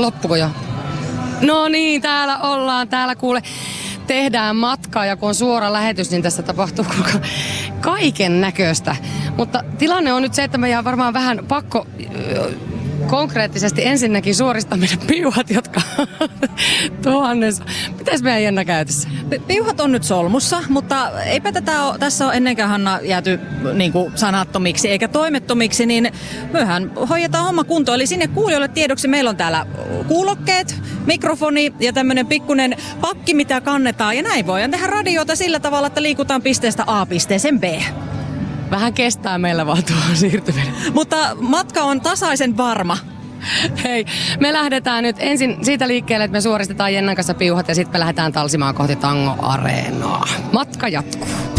Loppuko jo? No niin, täällä ollaan. Täällä kuule tehdään matkaa ja kun on suora lähetys, niin tässä tapahtuu kaiken näköistä. Mutta tilanne on nyt se, että me jää varmaan vähän pakko konkreettisesti ensinnäkin suoristaa meidän piuhat, jotka tuhannessa. Mitäs meidän Jenna käytössä? Piuhat on nyt solmussa, mutta eipä tässä ole ennenkään Hanna jääty niin kuin sanattomiksi eikä toimettomiksi, niin myöhän hoidetaan homma kuntoon. Eli sinne kuulijoille tiedoksi meillä on täällä kuulokkeet, mikrofoni ja tämmöinen pikkunen pakki, mitä kannetaan. Ja näin voidaan tehdä radiota sillä tavalla, että liikutaan pisteestä A pisteeseen B. Vähän kestää meillä vaan tuohon siirtyminen. Mutta matka on tasaisen varma. Hei, me lähdetään nyt ensin siitä liikkeelle, että me suoristetaan Jennan kanssa piuhat ja sitten me lähdetään talsimaan kohti Tango Areenaa. Matka jatkuu.